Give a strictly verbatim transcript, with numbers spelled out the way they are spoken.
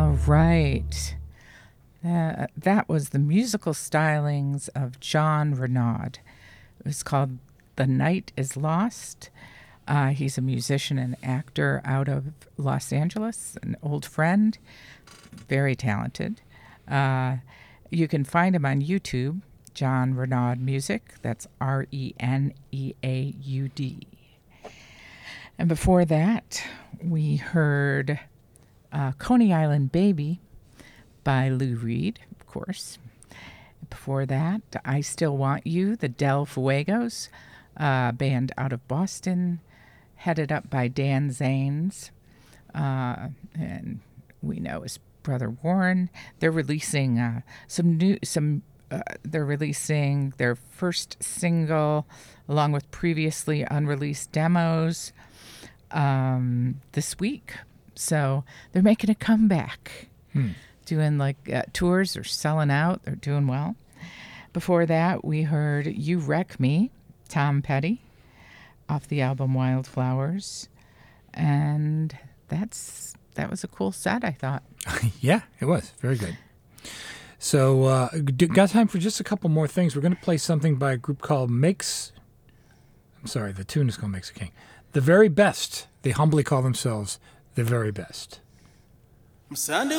All right. Uh, that was the musical stylings of John Renaud. It was called The Night is Lost. Uh, he's a musician and actor out of Los Angeles, an old friend, very talented. Uh, you can find him on YouTube, John Renaud Music. That's R E N E A U D. And before that, we heard uh, Coney Island Baby by Lou Reed, of course. Before that, I Still Want You, the Del Fuegos, uh, band out of Boston, headed up by Dan Zanes, uh, and we know his brother Warren. They're releasing uh, some new, some. Uh, they're releasing their first single, along with previously unreleased demos, um, this week. So they're making a comeback. Hmm. Doing like uh, tours or selling out. They're doing well. Before that, we heard You Wreck Me, Tom Petty, off the album Wildflowers. And that's that was a cool set, I thought. Yeah, it was. Very good. So, uh, got time for just a couple more things. We're going to play something by a group called Makes... I'm sorry, the tune is called Makes a King. The Very Best. They humbly call themselves The Very Best. Sunday